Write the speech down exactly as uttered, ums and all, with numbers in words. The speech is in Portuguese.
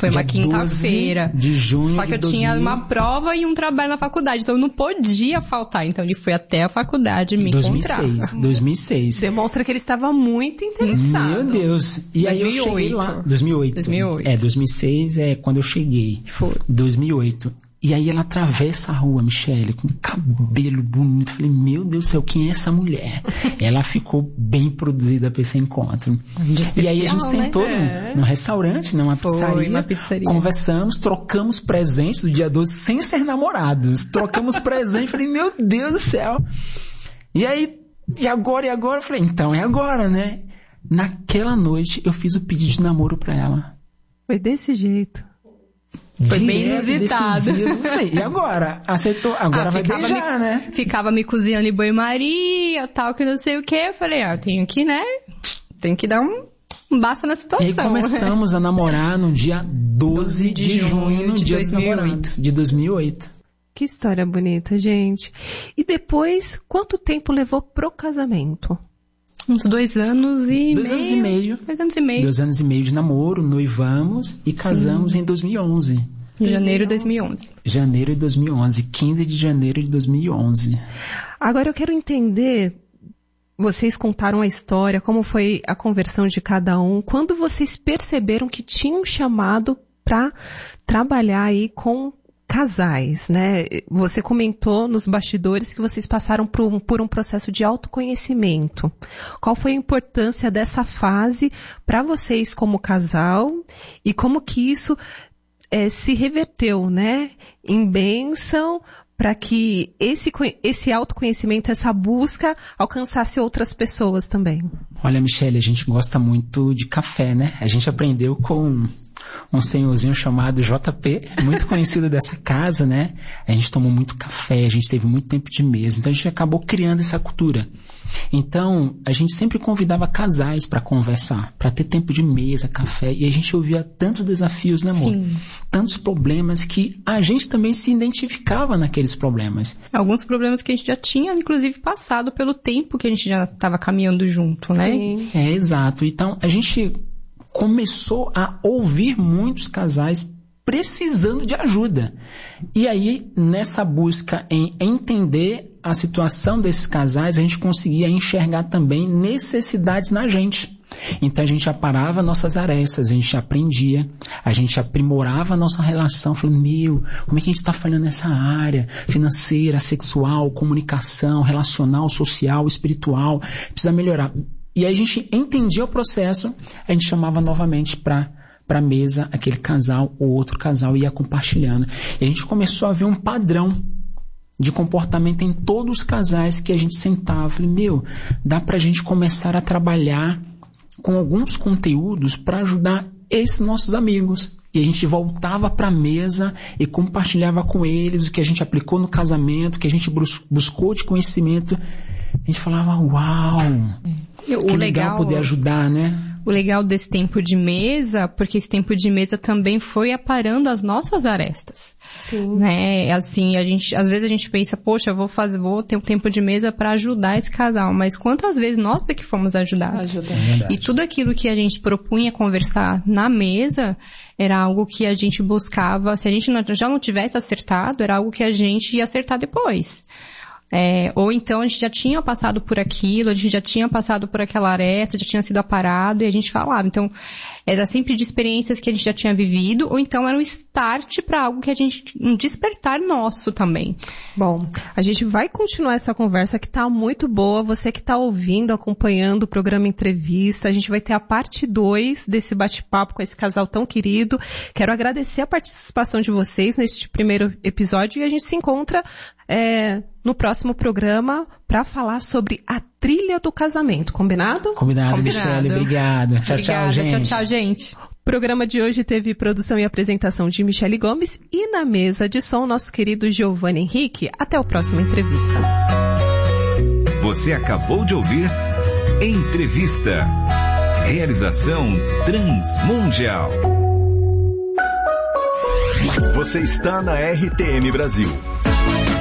Foi uma quinta-feira. De junho Só que de eu dois mil... tinha uma prova e um trabalho na faculdade, então eu não podia faltar. Então ele foi até a faculdade me dois mil e encontrar. seis, dois mil e seis. Demonstra que ele estava muito interessado. Meu Deus. E aí eu cheguei lá... dois mil e oito. dois mil e oito. É, dois mil e seis é quando eu cheguei. Foi. dois mil e oito. E aí ela atravessa a rua, Michele, com cabelo bonito. Eu falei, meu Deus do céu, quem é essa mulher? Ela ficou bem produzida para esse encontro. Especial, e aí a gente né? sentou É. num, num restaurante, numa Foi, pizzaria, uma pizzaria. Conversamos, trocamos presentes do dia doze sem ser namorados. Trocamos presente, falei, meu Deus do céu. E aí, e agora, e agora? Eu falei, então é agora, né? Naquela noite eu fiz o pedido de namoro pra ela. Foi desse jeito. Foi bem Direto, inusitado. decisivo. Falei, e agora? Aceitou? Agora Ah, vai ficava beijar, me, né? Ficava me cozinhando em banho-maria, tal, que não sei o que. Eu falei, ah, eu tenho que, né? Tenho que dar um, um basta na situação. E aí começamos a namorar no dia doze de junho, no de dia dos dois mil e oito. namorados, de dois mil e oito. Que história bonita, gente. E depois, quanto tempo levou pro casamento? Uns dois anos e Dois meio. anos e meio. Dois anos e meio. Dois anos e meio de namoro, noivamos e casamos em dois mil e onze. Em janeiro de dois mil e onze. Janeiro de dois mil e onze, quinze de janeiro de dois mil e onze. Agora eu quero entender, vocês contaram a história, como foi a conversão de cada um, quando vocês perceberam que tinham chamado para trabalhar aí com casais, né? Você comentou nos bastidores que vocês passaram por um, por um processo de autoconhecimento. Qual foi a importância dessa fase para vocês como casal e como que isso é, se reverteu, né, em bênção para que esse, esse autoconhecimento, essa busca alcançasse outras pessoas também? Olha, Michele, a gente gosta muito de café, né? A gente aprendeu com um senhorzinho chamado J P, muito conhecido dessa casa, né? A gente tomou muito café, a gente teve muito tempo de mesa, então a gente acabou criando essa cultura. Então, a gente sempre convidava casais para conversar, para ter tempo de mesa, café, e a gente ouvia tantos desafios, né, amor? Sim. Tantos problemas que a gente também se identificava naqueles problemas. Alguns problemas que a gente já tinha, inclusive, passado pelo tempo que a gente já estava caminhando junto, né? Sim. É, exato. Então, a gente começou a ouvir muitos casais precisando de ajuda. E aí, nessa busca em entender a situação desses casais, a gente conseguia enxergar também necessidades na gente. Então a gente aparava nossas arestas, a gente aprendia, a gente aprimorava a nossa relação, falando, meu, como é que a gente está falhando nessa área financeira, sexual, comunicação, relacional, social, espiritual, precisa melhorar. E aí a gente entendia o processo, a gente chamava novamente para para a mesa aquele casal ou outro casal e ia compartilhando. E a gente começou a ver um padrão de comportamento em todos os casais que a gente sentava. Eu falei, meu, dá para a gente começar a trabalhar com alguns conteúdos para ajudar esses nossos amigos. E a gente voltava para a mesa e compartilhava com eles o que a gente aplicou no casamento, o que a gente buscou de conhecimento. A gente falava, uau, que o legal, legal poder ajudar, né? O legal desse tempo de mesa, porque esse tempo de mesa também foi aparando as nossas arestas. Sim. Né? Assim, a gente, às vezes a gente pensa, poxa, eu vou fazer, vou ter um tempo de mesa para ajudar esse casal, mas quantas vezes nós é que fomos ajudados? Ajuda. É E tudo aquilo que a gente propunha conversar na mesa era algo que a gente buscava, se a gente não, já não tivesse acertado, era algo que a gente ia acertar depois. É, ou então a gente já tinha passado por aquilo, a gente já tinha passado por aquela aresta, já tinha sido aparado e a gente falava. Então, era sempre de experiências que a gente já tinha vivido, ou então era um start para algo que a gente, um despertar nosso também. Bom, a gente vai continuar essa conversa que tá muito boa. Você que tá ouvindo, acompanhando o programa Entrevista, a gente vai ter a parte dois desse bate-papo com esse casal tão querido. Quero agradecer a participação de vocês neste primeiro episódio e a gente se encontra é, no próximo programa para falar sobre a trilha do casamento. Combinado? Combinado, Combinado. Michele. Obrigado. Tchau, Obrigada, tchau, gente. Tchau, tchau, gente. O programa de hoje teve produção e apresentação de Michele Gomes e na mesa de som nosso querido Giovanni Henrique. Até o próximo Entrevista. Você acabou de ouvir Entrevista. Realização Transmundial. Você está na R T M Brasil.